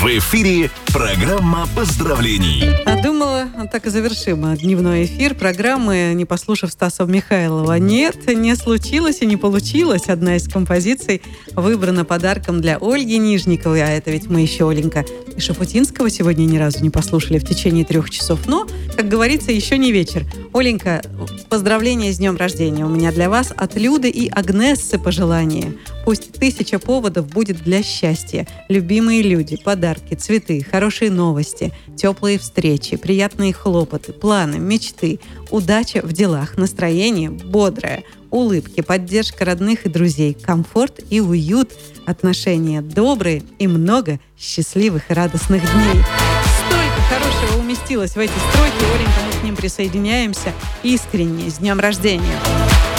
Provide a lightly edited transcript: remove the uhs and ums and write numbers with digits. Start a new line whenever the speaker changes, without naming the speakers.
В эфире программа поздравлений.
Думала, так и завершим дневной эфир программы, не послушав Стаса Михайлова. Нет, не случилось и не получилось. Одна из композиций выбрана подарком для Ольги Нижниковой, а это ведь мы еще, Оленька, и Шафутинского сегодня ни разу не послушали в течение 3 часов. Но, как говорится, еще не вечер. Оленька, поздравления с днем рождения у меня для вас от Люды и Агнессы пожелания. Пусть 1000 поводов будет для счастья. Любимые люди, подарки, цветы, хорошие новости, теплые встречи, приятные хлопоты, планы, мечты, удача в делах, настроение бодрое, улыбки, поддержка родных и друзей, комфорт и уют, отношения добрые и много счастливых и радостных дней. Столько хорошего уместилось в эти строки. Оленька, мы к ним присоединяемся искренне. С днем рождения!